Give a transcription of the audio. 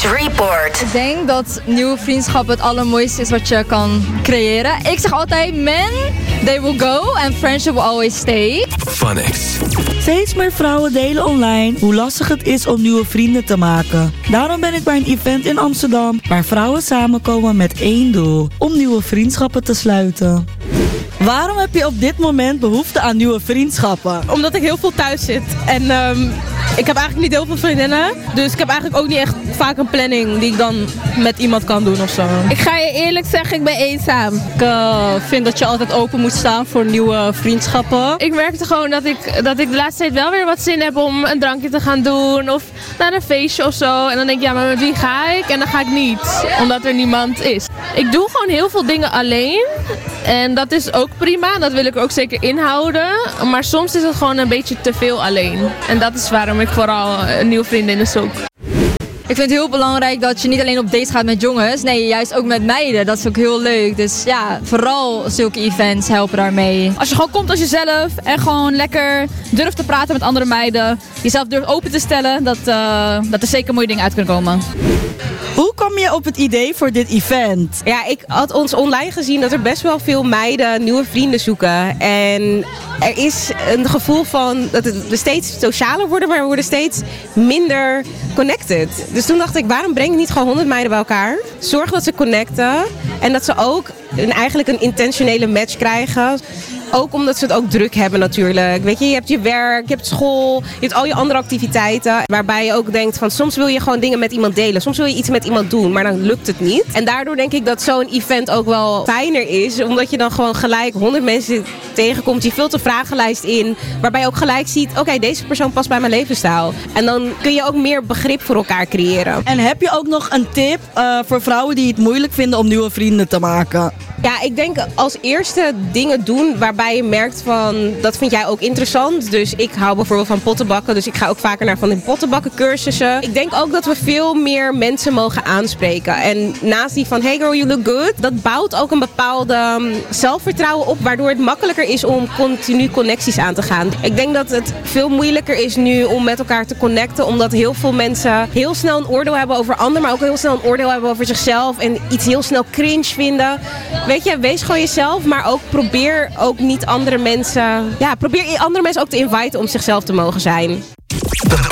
Report. Ik denk dat nieuwe vriendschap het allermooiste is wat je kan creëren. Ik zeg altijd, men, they will go and friendship will always stay. Funix. Steeds meer vrouwen delen online hoe lastig het is om nieuwe vrienden te maken. Daarom ben ik bij een event in Amsterdam waar vrouwen samenkomen met één doel: om nieuwe vriendschappen te sluiten. Waarom heb je op dit moment behoefte aan nieuwe vriendschappen? Omdat ik heel veel thuis zit en ik heb eigenlijk niet heel veel vriendinnen. Dus ik heb eigenlijk ook niet echt vaak een planning die ik dan met iemand kan doen of zo. Ik ga je eerlijk zeggen, ik ben eenzaam. Ik vind dat je altijd open moet staan voor nieuwe vriendschappen. Ik merkte gewoon dat ik de laatste tijd wel weer wat zin heb om een drankje te gaan doen of naar een feestje of zo. En dan denk ik, ja, maar met wie ga ik? En dan ga ik niet, omdat er niemand is. Ik doe gewoon heel veel dingen alleen. En dat is ook prima, dat wil ik er ook zeker inhouden. Maar soms is het gewoon een beetje te veel alleen. En dat is waarom ik vooral een nieuwe vriendin zoek. Ik vind het heel belangrijk dat je niet alleen op dates gaat met jongens. Nee, juist ook met meiden. Dat is ook heel leuk. Dus ja, vooral zulke events helpen daarmee. Als je gewoon komt als jezelf en gewoon lekker durft te praten met andere meiden. Jezelf durft open te stellen, dat er zeker mooie dingen uit kunnen komen. Hoe kwam je op het idee voor dit event? Ja, ik had ons online gezien dat er best wel veel meiden nieuwe vrienden zoeken. En er is een gevoel van dat we steeds socialer worden, maar we worden steeds minder connected. Dus toen dacht ik, waarom breng je niet gewoon 100 meiden bij elkaar? Zorg dat ze connecten en dat ze ook eigenlijk een intentionele match krijgen. Ook omdat ze het ook druk hebben natuurlijk. Weet je, je hebt je werk, je hebt school, je hebt al je andere activiteiten. Waarbij je ook denkt van soms wil je gewoon dingen met iemand delen. Soms wil je iets met iemand doen, maar dan lukt het niet. En daardoor denk ik dat zo'n event ook wel fijner is. Omdat je dan gewoon gelijk 100 mensen tegenkomt. Je vult een vragenlijst in. Waarbij je ook gelijk ziet, oké, deze persoon past bij mijn levensstijl. En dan kun je ook meer begrip voor elkaar creëren. En heb je ook nog een tip voor vrouwen die het moeilijk vinden om nieuwe vrienden te maken? Ja, ik denk als eerste dingen doen waarbij je merkt van, dat vind jij ook interessant. Dus ik hou bijvoorbeeld van pottenbakken, dus ik ga ook vaker naar van die pottenbakken cursussen. Ik denk ook dat we veel meer mensen mogen aanspreken. En naast die van, hey girl, you look good, dat bouwt ook een bepaalde zelfvertrouwen op, waardoor het makkelijker is om continu connecties aan te gaan. Ik denk dat het veel moeilijker is nu om met elkaar te connecten, omdat heel veel mensen heel snel een oordeel hebben over anderen, maar ook heel snel een oordeel hebben over zichzelf en iets heel snel cringe vinden. Weet je, wees gewoon jezelf, maar ook probeer ook niet andere mensen ook te inviten om zichzelf te mogen zijn.